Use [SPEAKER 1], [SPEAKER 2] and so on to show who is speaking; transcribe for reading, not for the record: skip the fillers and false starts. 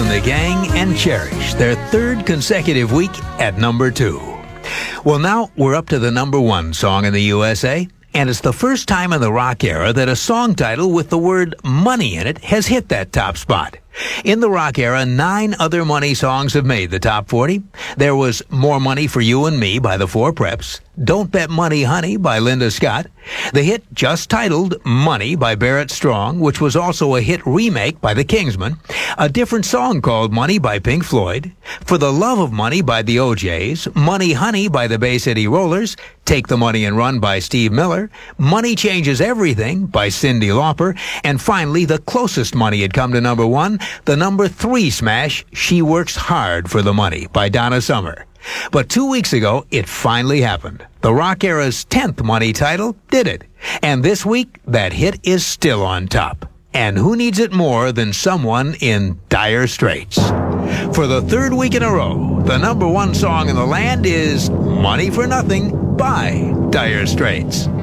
[SPEAKER 1] and the Gang and Cherish, their third consecutive week at number 2. Well, now we're up to the number 1 song in the USA, and it's the first time in the rock era that a song title with the word money in it has hit that top spot. In the rock era, 9 other money songs have made the top 40. There was More Money for You and Me by the Four Preps, Don't Bet Money Honey by Linda Scott, the hit just titled Money by Barrett Strong, which was also a hit remake by the Kingsmen, a different song called Money by Pink Floyd, For the Love of Money by the O'Jays, Money Honey by the Bay City Rollers, Take the Money and Run by Steve Miller, Money Changes Everything by Cyndi Lauper, and finally, the closest Money had come to number 1, the number 3 smash, She Works Hard for the Money by Donna Summer. But 2 weeks ago, it finally happened. The rock era's 10th money title did it. And this week, that hit is still on top. And who needs it more than someone in dire straits? For the third week in a row, the number 1 song in the land is Money for Nothing by Dire Straits.